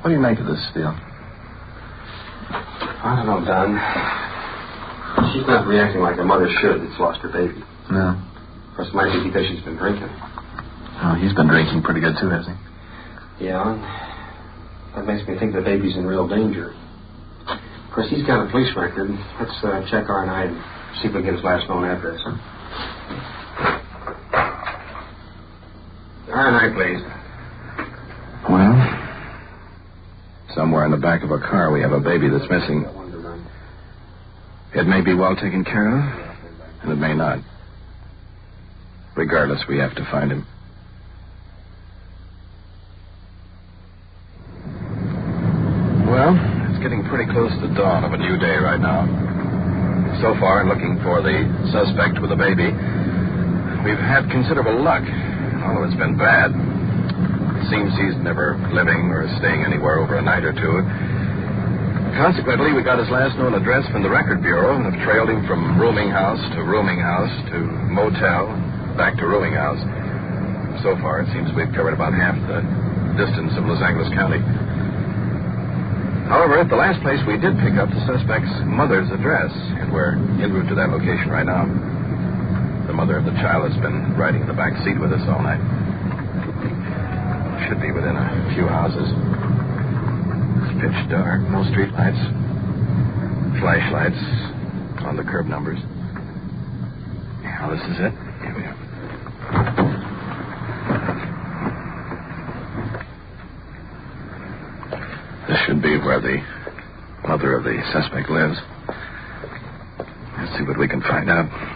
What do you make of this, Steele? I don't know, Don. She's not reacting like a mother should that's lost her baby. No. Of course, it might be because she's been drinking. Oh, he's been drinking pretty good, too, hasn't he? Yeah. That makes me think the baby's in real danger. Of course, he's got a police record. Let's check R&I and see if we can get his last known address, huh? R&I, please. Well, somewhere in the back of a car we have a baby that's missing. It may be well taken care of, and it may not. Regardless, we have to find him. Well, it's getting pretty close to the dawn of a new day right now. So far, in looking for the suspect with the baby, we've had considerable luck, although it's been bad. It seems he's never living or staying anywhere over a night or two. Consequently, we got his last known address from the Record Bureau and have trailed him from rooming house to motel, back to rooming house. So far, it seems we've covered about half the distance of Los Angeles County. However, at the last place, we did pick up the suspect's mother's address, and we're en route to that location right now. The mother of the child has been riding in the back seat with us all night. Should be within a few houses. It's pitch dark, no street lights. Flashlights on the curb numbers. Yeah, this is it. Here we are. This should be where the mother of the suspect lives. Let's see what we can find out.